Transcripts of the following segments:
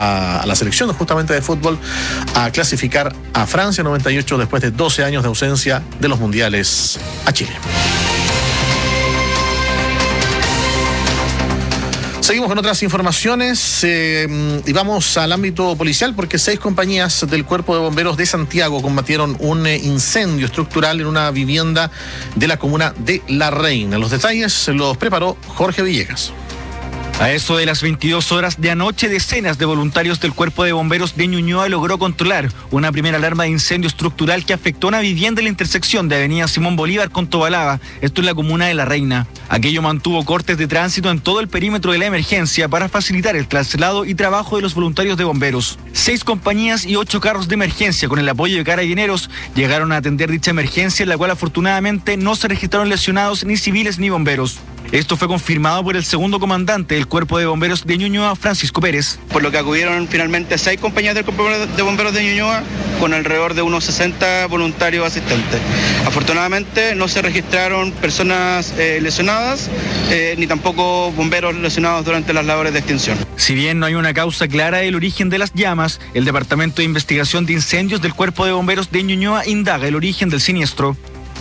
a la selección justamente de fútbol a clasificar a Francia 98 después de 12 años de ausencia de los mundiales a Chile. Seguimos con otras informaciones y vamos al ámbito policial porque 6 compañías del Cuerpo de Bomberos de Santiago combatieron un incendio estructural en una vivienda de la comuna de La Reina. Los detalles los preparó Jorge Villegas. A eso de las 22 horas de anoche, decenas de voluntarios del Cuerpo de Bomberos de Ñuñoa logró controlar una primera alarma de incendio estructural que afectó una vivienda en la intersección de Avenida Simón Bolívar con Tobalaba, esto en la comuna de La Reina. Aquello mantuvo cortes de tránsito en todo el perímetro de la emergencia para facilitar el traslado y trabajo de los voluntarios de bomberos. 6 compañías y 8 carros de emergencia con el apoyo de carabineros llegaron a atender dicha emergencia, en la cual afortunadamente no se registraron lesionados ni civiles ni bomberos. Esto fue confirmado por el segundo comandante del Cuerpo de Bomberos de Ñuñoa, Francisco Pérez. Por lo que acudieron finalmente 6 compañías del Cuerpo de Bomberos de Ñuñoa con alrededor de unos 60 voluntarios asistentes. Afortunadamente no se registraron personas lesionadas ni tampoco bomberos lesionados durante las labores de extinción. Si bien no hay una causa clara del origen de las llamas, el Departamento de Investigación de Incendios del Cuerpo de Bomberos de Ñuñoa indaga el origen del siniestro.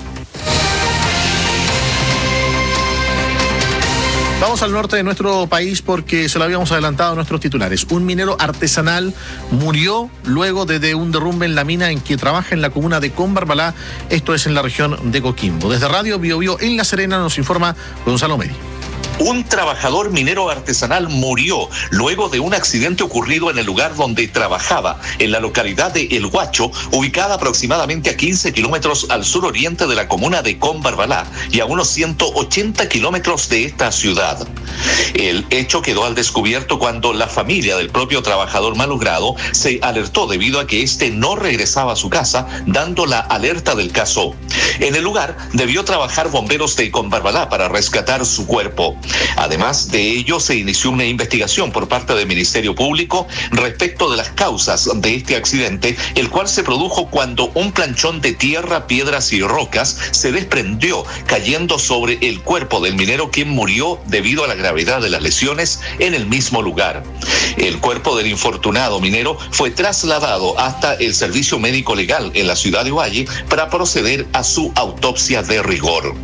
Vamos al norte de nuestro país porque se lo habíamos adelantado a nuestros titulares. Un minero artesanal murió luego de un derrumbe en la mina en que trabaja en la comuna de Combarbalá, esto es en la región de Coquimbo. Desde Radio Biobío en La Serena nos informa Gonzalo Meri. Un trabajador minero artesanal murió luego de un accidente ocurrido en el lugar donde trabajaba, en la localidad de El Huacho, ubicada aproximadamente a 15 kilómetros al suroriente de la comuna de Combarbalá y a unos 180 kilómetros de esta ciudad. El hecho quedó al descubierto cuando la familia del propio trabajador malogrado se alertó debido a que éste no regresaba a su casa, dando la alerta del caso. En el lugar debió trabajar bomberos de Combarbalá para rescatar su cuerpo. Además de ello, se inició una investigación por parte del Ministerio Público respecto de las causas de este accidente, el cual se produjo cuando un planchón de tierra, piedras y rocas se desprendió, cayendo sobre el cuerpo del minero, quien murió debido a la gravedad de las lesiones en el mismo lugar. El cuerpo del infortunado minero fue trasladado hasta el Servicio Médico Legal en la ciudad de Ovalle para proceder a su autopsia de rigor.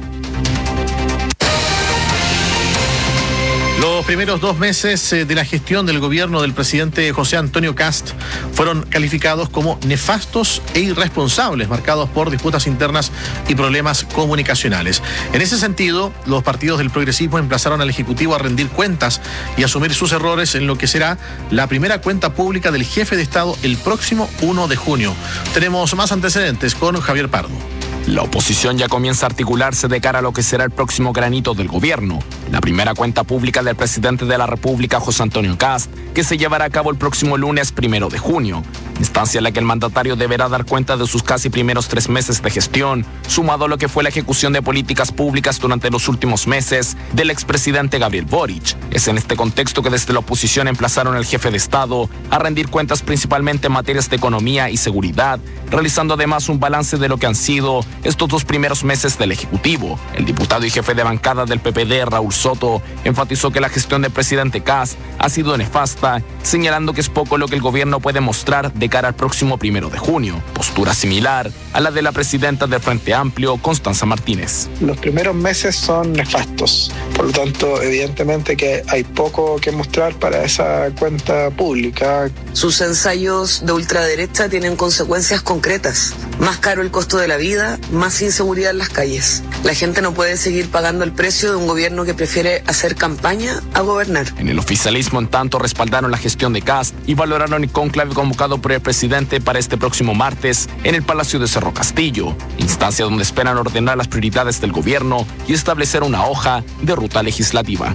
Los primeros 2 meses de la gestión del gobierno del presidente José Antonio Kast fueron calificados como nefastos e irresponsables, marcados por disputas internas y problemas comunicacionales. En ese sentido, los partidos del progresismo emplazaron al Ejecutivo a rendir cuentas y asumir sus errores en lo que será la primera cuenta pública del jefe de Estado el próximo 1 de junio. Tenemos más antecedentes con Javier Pardo. La oposición ya comienza a articularse de cara a lo que será el próximo granito del gobierno, la primera cuenta pública del presidente de la República, José Antonio Kast, que se llevará a cabo el próximo lunes 1 de junio, instancia en la que el mandatario deberá dar cuenta de sus casi primeros 3 meses de gestión, sumado a lo que fue la ejecución de políticas públicas durante los últimos meses del expresidente Gabriel Boric. Es en este contexto que desde la oposición emplazaron al jefe de Estado a rendir cuentas principalmente en materias de economía y seguridad, realizando además un balance de lo que han sido estos 2 primeros meses del Ejecutivo. El diputado y jefe de bancada del PPD, Raúl Soto, enfatizó que la gestión del presidente Kast ha sido nefasta, señalando que es poco lo que el gobierno puede mostrar de cara al próximo 1 de junio, postura similar a la de la presidenta del Frente Amplio, Constanza Martínez. Los primeros meses son nefastos, por lo tanto, evidentemente que hay poco que mostrar para esa cuenta pública. Sus ensayos de ultraderecha tienen consecuencias concretas. Más caro el costo de la vida, más inseguridad en las calles. La gente no puede seguir pagando el precio de un gobierno que prefiere hacer campaña a gobernar. En el oficialismo, en tanto, respaldaron la gestión de Kast y valoraron el cónclave convocado por el presidente para este próximo martes en el Palacio de Cerro Castillo, instancia donde esperan ordenar las prioridades del gobierno y establecer una hoja de ruta legislativa.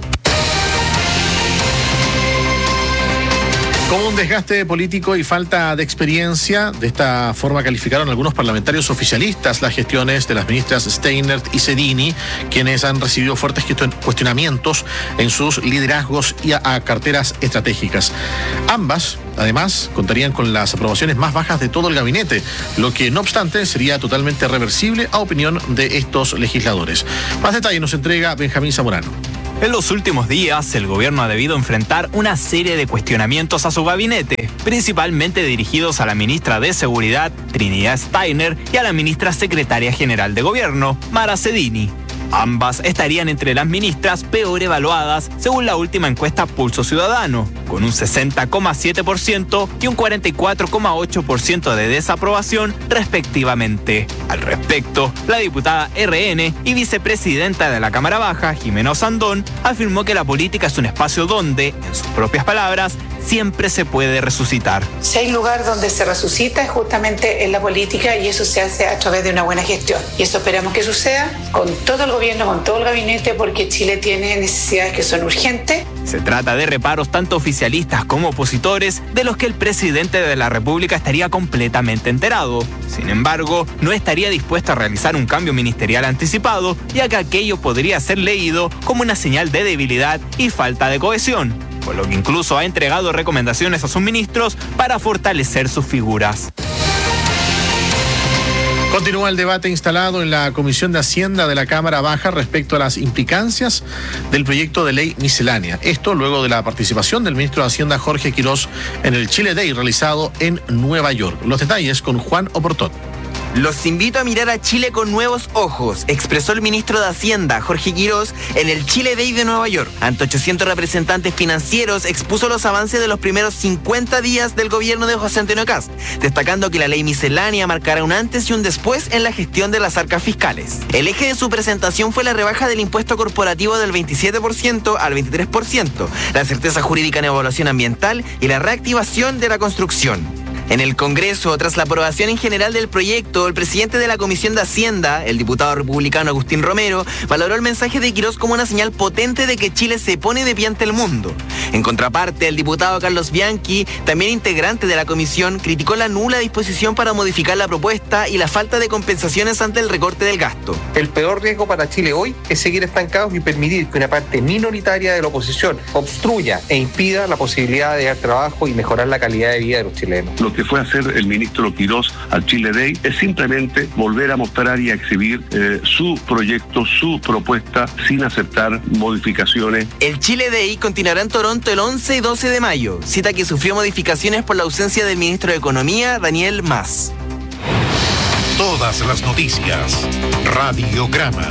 Como un desgaste político y falta de experiencia, de esta forma calificaron algunos parlamentarios oficialistas las gestiones de las ministras Steinert y Sedini, quienes han recibido fuertes cuestionamientos en sus liderazgos y a carteras estratégicas. Ambas, además, contarían con las aprobaciones más bajas de todo el gabinete, lo que, no obstante, sería totalmente reversible a opinión de estos legisladores. Más detalles nos entrega Benjamín Zamorano. En los últimos días, el gobierno ha debido enfrentar una serie de cuestionamientos a su gabinete, principalmente dirigidos a la ministra de Seguridad, Trinidad Steiner, y a la ministra secretaria general de Gobierno, Mara Cedini. Ambas estarían entre las ministras peor evaluadas según la última encuesta Pulso Ciudadano, con un 60,7% y un 44,8% de desaprobación respectivamente. Al respecto, la diputada RN y vicepresidenta de la Cámara Baja, Jimena Osandón, afirmó que la política es un espacio donde, en sus propias palabras, siempre se puede resucitar. Si hay lugar donde se resucita es justamente en la política, y eso se hace a través de una buena gestión. Y eso esperamos que suceda con todo el gobierno, con todo el gabinete, porque Chile tiene necesidades que son urgentes. Se trata de reparos tanto oficialistas como opositores, de los que el presidente de la República estaría completamente enterado. Sin embargo, no estaría dispuesto a realizar un cambio ministerial anticipado, ya que aquello podría ser leído como una señal de debilidad y falta de cohesión, por lo que incluso ha entregado recomendaciones a sus ministros para fortalecer sus figuras. Continúa el debate instalado en la Comisión de Hacienda de la Cámara Baja respecto a las implicancias del proyecto de ley miscelánea. Esto luego de la participación del ministro de Hacienda Jorge Quirós en el Chile Day realizado en Nueva York. Los detalles con Juan Oportón. Los invito a mirar a Chile con nuevos ojos, expresó el ministro de Hacienda, Jorge Quirós, en el Chile Day de Nueva York. Ante 800 representantes financieros, expuso los avances de los primeros 50 días del gobierno de José Antonio Kast, destacando que la ley miscelánea marcará un antes y un después en la gestión de las arcas fiscales. El eje de su presentación fue la rebaja del impuesto corporativo del 27% al 23%, la certeza jurídica en evaluación ambiental y la reactivación de la construcción. En el Congreso, tras la aprobación en general del proyecto, el presidente de la Comisión de Hacienda, el diputado republicano Agustín Romero, valoró el mensaje de Quirós como una señal potente de que Chile se pone de pie ante el mundo. En contraparte, el diputado Carlos Bianchi, también integrante de la comisión, criticó la nula disposición para modificar la propuesta y la falta de compensaciones ante el recorte del gasto. El peor riesgo para Chile hoy es seguir estancados y permitir que una parte minoritaria de la oposición obstruya e impida la posibilidad de dar trabajo y mejorar la calidad de vida de los chilenos. Lo que fue a hacer el ministro Quirós al Chile Day es simplemente volver a mostrar y a exhibir su proyecto, su propuesta, sin aceptar modificaciones. El Chile Day continuará en Toronto el 11 y 12 de mayo, cita que sufrió modificaciones por la ausencia del ministro de Economía, Daniel Mas. Todas las noticias, Radiograma.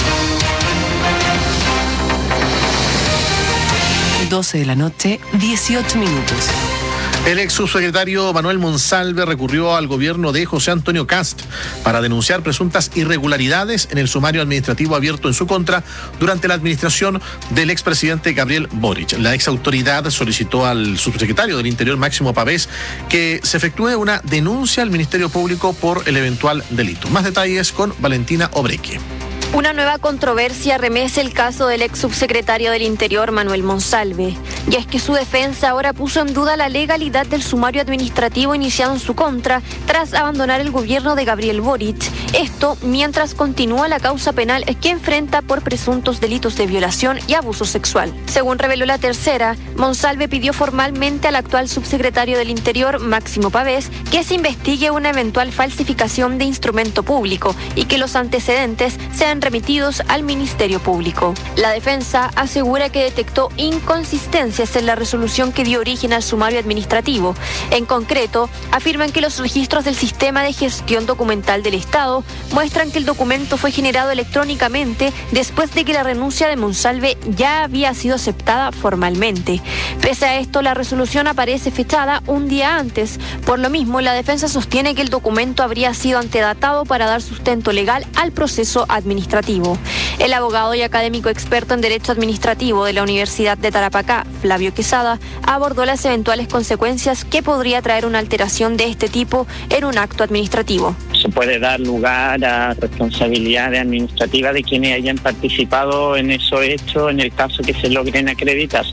12 de la noche, 18 minutos. El ex subsecretario Manuel Monsalve recurrió al gobierno de José Antonio Kast para denunciar presuntas irregularidades en el sumario administrativo abierto en su contra durante la administración del expresidente Gabriel Boric. La exautoridad solicitó al subsecretario del Interior, Máximo Pavés, que se efectúe una denuncia al Ministerio Público por el eventual delito. Más detalles con Valentina Obreque. Una nueva controversia remece el caso del ex subsecretario del Interior, Manuel Monsalve. Y es que su defensa ahora puso en duda la legalidad del sumario administrativo iniciado en su contra tras abandonar el gobierno de Gabriel Boric. Esto mientras continúa la causa penal que enfrenta por presuntos delitos de violación y abuso sexual. Según reveló La Tercera, Monsalve pidió formalmente al actual subsecretario del Interior, Máximo Pavés, que se investigue una eventual falsificación de instrumento público y que los antecedentes sean remitidos al Ministerio Público. La defensa asegura que detectó inconsistencias en la resolución que dio origen al sumario administrativo. En concreto, afirman que los registros del Sistema de Gestión Documental del Estado muestran que el documento fue generado electrónicamente después de que la renuncia de Monsalve ya había sido aceptada formalmente. Pese a esto, la resolución aparece fechada un día antes. Por lo mismo, la defensa sostiene que el documento habría sido antedatado para dar sustento legal al proceso administrativo. El abogado y académico experto en Derecho Administrativo de la Universidad de Tarapacá, Flavio Quesada, abordó las eventuales consecuencias que podría traer una alteración de este tipo en un acto administrativo. Se puede dar lugar a responsabilidades administrativas de quienes hayan participado en esos hechos en el caso que se logren acreditar.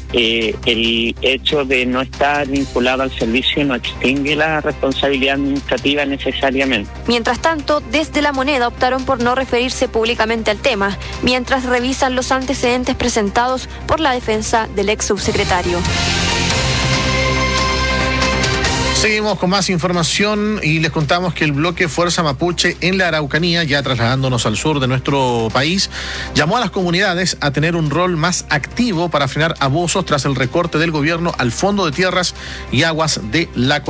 El hecho de no estar vinculado al servicio no extingue la responsabilidad administrativa necesariamente. Mientras tanto, desde La Moneda optaron por no referirse públicamente al tema, mientras revisan los antecedentes presentados por la defensa del ex subsecretario. Seguimos con más información y les contamos que el bloque Fuerza Mapuche en la Araucanía, ya trasladándonos al sur de nuestro país, llamó a las comunidades a tener un rol más activo para frenar abusos tras el recorte del gobierno al Fondo de Tierras y Aguas de la